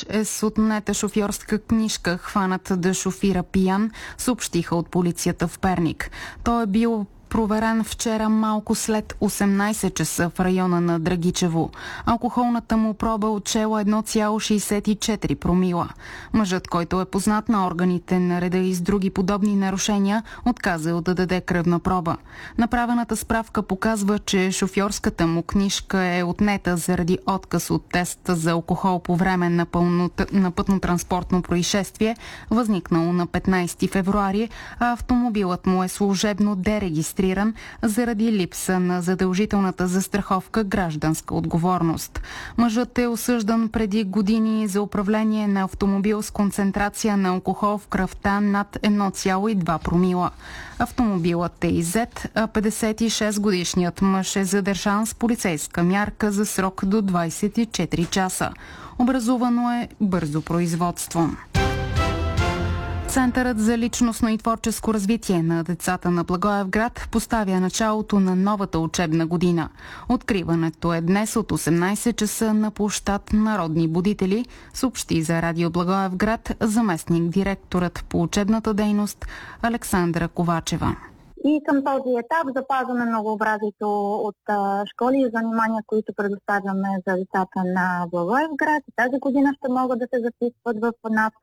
мъж е с отнета шофьорска книжка, хванат да шофира пиян, съобщиха от полицията в Перник. Той е бил проверен вчера малко след 18 часа в района на Драгичево. Алкохолната му проба отчела 1,64 промила. Мъжът, който е познат на органите на реда и с други подобни нарушения, отказал да даде кръвна проба. Направената справка показва, че шофьорската му книжка е отнета заради отказ от тест за алкохол по време на пътно-транспортно происшествие, възникнало на 15 февруари, а автомобилът му е служебно дерегистриран заради липса на задължителната застраховка гражданска отговорност. Мъжът е осъждан преди години за управление на автомобил с концентрация на алкохол в кръвта над 1,2 промила. Автомобилът е иззет, а 56-годишният мъж е задържан с полицейска мярка за срок до 24 часа. Образувано е бързо производство. Центърът за личностно и творческо развитие на децата на Благоевград поставя началото на новата учебна година. Откриването е днес от 18 часа на площад Народни будители, съобщи за Радио Благоевград заместник директорът по учебната дейност Александра Ковачева. И към този етап запазваме многообразието от школи и занимания, които предоставяме за децата на Благоевград. И тази година ще могат да се записват в над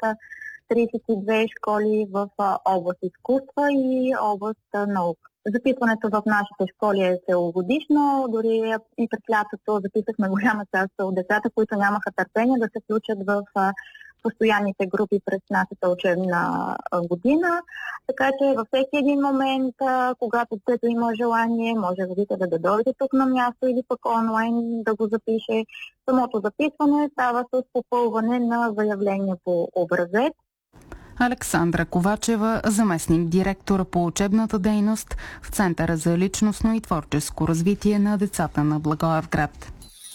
32 школи в област изкуства и област наука. Записването в нашите школи е целогодишно, дори и през лятото записахме голяма част от децата, които нямаха търпение да се включат в постоянните групи през нашата учебна година. Така че във всеки един момент, когато детето има желание, може родителя да дойде тук на място или пък онлайн да го запише. Самото записване става с попълване на заявление по образец. Александра Ковачева, заместник директор по учебната дейност в Центъра за личностно и творческо развитие на децата на Благоевград.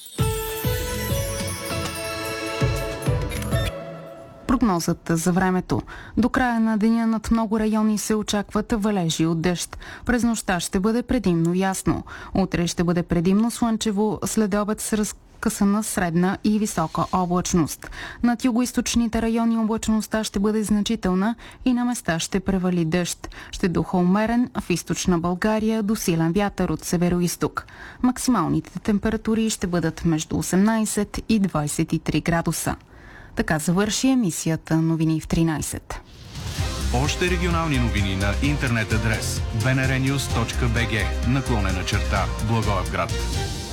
Прогнозата за времето. До края на деня над много райони се очакват валежи от дъжд. През нощта ще бъде предимно ясно. Утре ще бъде предимно слънчево, следобед с разкъсана средна и висока облачност. Над югоизточните райони облачността ще бъде значителна и на места ще превали дъжд. Ще духа умерен, в източна България до силен вятър от североизток. Максималните температури ще бъдат между 18 и 23 градуса. Така завърши емисията Новини в 13. Още регионални новини на интернет адрес bnrnews.bg /Благоевград.